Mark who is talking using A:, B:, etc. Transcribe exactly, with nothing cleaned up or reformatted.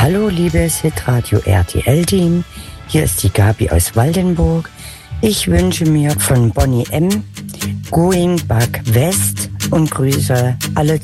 A: Hallo liebes Hitradio R T L-Team, hier ist die Gabi aus Waldenburg. Ich wünsche mir von Bonnie M. Going Back West und grüße alle